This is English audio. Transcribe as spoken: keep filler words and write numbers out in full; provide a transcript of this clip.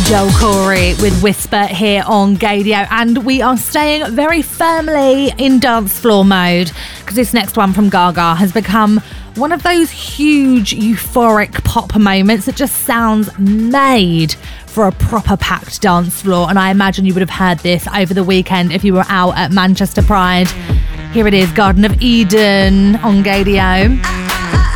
Joel Corey with Whisper here on Gaydio, and we are staying very firmly in dance floor mode because this next one from Gaga has become one of those huge euphoric pop moments that just sounds made for a proper packed dance floor. And I imagine you would have heard this over the weekend if you were out at Manchester Pride. Here it is, Garden of Eden on Gaydio.